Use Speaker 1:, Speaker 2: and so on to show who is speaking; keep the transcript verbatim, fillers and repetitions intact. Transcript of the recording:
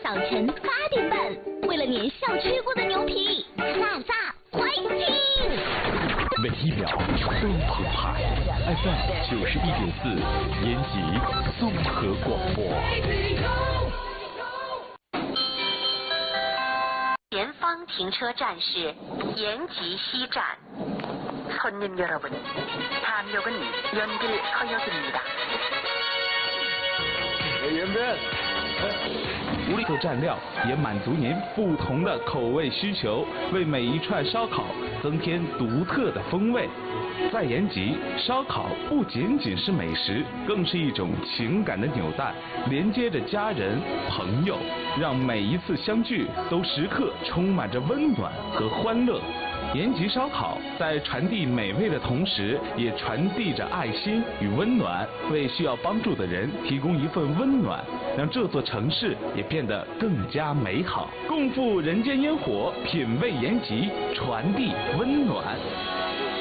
Speaker 1: 早晨八点半，为了年少吃过的牛皮，飒飒欢庆！
Speaker 2: 每一秒都澎湃 ，F M 九十一点四，延吉综合广播。
Speaker 3: 前方停车站是延吉西站。손님여러분，다음역은연길서역입니다。
Speaker 4: 延边。
Speaker 5: 无里头蘸料也满足您不同的口味需求，为每一串烧烤增添独特的风味。在延吉，烧烤不仅仅是美食，更是一种情感的纽带，连接着家人、朋友，让每一次相聚都时刻充满着温暖和欢乐。延吉烧烤在传递美味的同时，也传递着爱心与温暖，为需要帮助的人提供一份温暖，让这座城市也变得更加美好。共赴人间烟火，品味延吉，传递温暖。